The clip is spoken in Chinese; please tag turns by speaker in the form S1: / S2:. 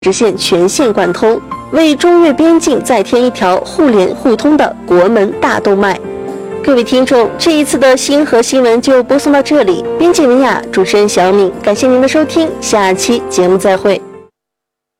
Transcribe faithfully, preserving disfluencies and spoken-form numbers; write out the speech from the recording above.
S1: 实现全线贯通，为中越边境再添一条互联互通的国门大动脉。各位听众，这一次的星河新闻就播送到这里。编辑文雅，主持人小敏，感谢您的收听，下期节目再会。